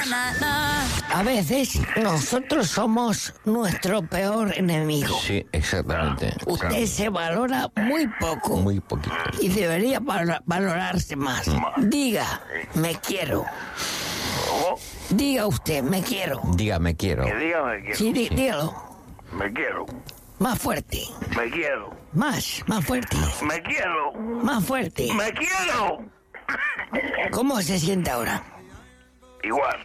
A veces nosotros somos nuestro peor enemigo. Sí, exactamente. Usted se valora muy poco. Muy poquito. Y debería valorarse más. Diga, me quiero. Diga usted, me quiero. Diga, me quiero. Que diga me quiero. Sí, dígalo. Me quiero. Más fuerte. Me quiero. Más fuerte. Me quiero. Más fuerte. Me quiero. ¿Cómo se siente ahora? Igual.